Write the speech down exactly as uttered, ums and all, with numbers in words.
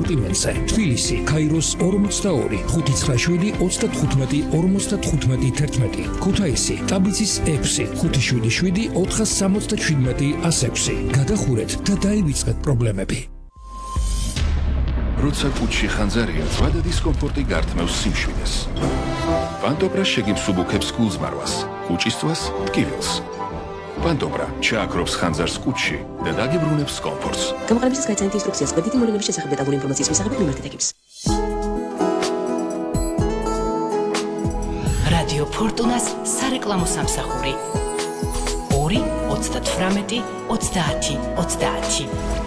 ასორტიმენტზე. თბილისი, ქაიროს ორმოცდაორი, ხუთი ცხრა შვიდი, ოცდათხუთმეტი, ორმოცდათხუთმეტი, თერთმეტი. ქუთაისი, ტაბიცის ექვსი, ხუთი შვიდი შვიდი, ოთხას სამოცდაშვიდმეტი, ას ექვსი. გადახურეთ და დაივიწყეთ პრობლემები. როცა კუჩში ხანძარია, ზვადა დისკომფორტი გართმევს სიმშვიდეს. პანტობრა შეგიმსუბუქებს გულზმარვას, კუჭისთვას ტკივილს. პანტობრა ჩააქრობს ხანძარს კუჩში და დაგიბრუნებს კომფორტს. გამოყენებისას გაიცანით ინსტრუქციას კვეთითი მოვლენების შესახებ დეტალური ინფორმაციის მისაღები მიმართეთ ეკიპს. რადიო ფორტუნას სარეკლამო სამსახური ორი ოცდათვრამეტი ოცდაათი ოცდაათი